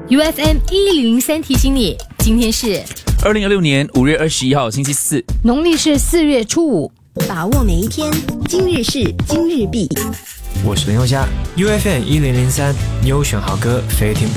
UFM 1003提醒你，今天是 2026年5月21号星期四， 农历是4月初5。 把握每一天，今日事今日毕。 我是林宥嘉 ，UFM 1003，你有选好歌，非听不可。